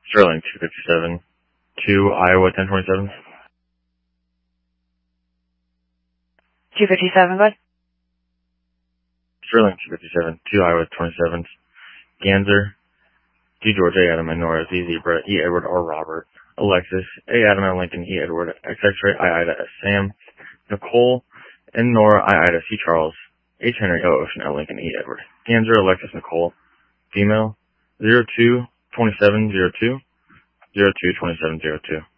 Sterling 257, 2 Iowa 1027. 257, bud. Sterling 257, 2 Iowa 27. Ganser, G George, A Adam, and Nora, Z Zebra, E Edward, R Robert. Alexis, A Adam, and Lincoln, E Edward, X X-Ray, I Ida, S Sam. Nicole, N Nora, I Ida, C Charles. H Henry, O Ocean, L Lincoln, E Edward. Ganser, Alexis, Nicole. Female, 022702, 022702.